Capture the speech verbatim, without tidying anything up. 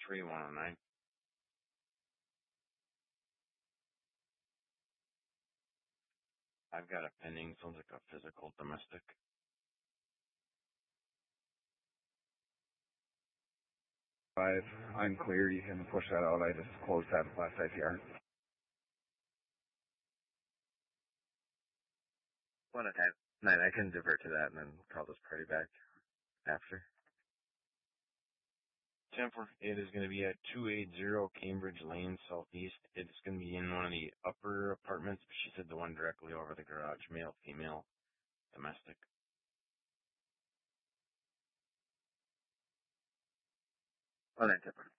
three one oh nine. I've got a pending, sounds like a physical domestic. Five, I'm clear, you can push that out, I just closed that last I P R. One and a half. Nine, I can divert to that and then call this party back after. ten four eight is going to be at two eighty Cambridge Lane, Southeast. It's going to be in one of the upper apartments, but she said the one directly over the garage, male, female, domestic. One and